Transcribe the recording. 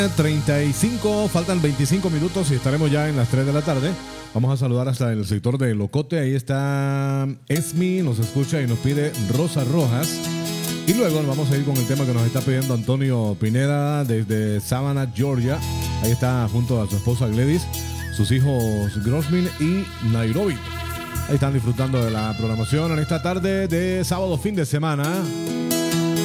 35, faltan 25 minutos y estaremos ya en las 3 de la tarde. Vamos a saludar hasta el sector de Locote. Ahí está Esmi, nos escucha y nos pide Rosa Rojas. Y luego nos vamos a ir con el tema que nos está pidiendo Antonio Pineda desde Savannah, Georgia. Ahí está junto a su esposa Gladys, sus hijos Grossmin y Nairobi. Ahí están disfrutando de la programación en esta tarde de sábado fin de semana.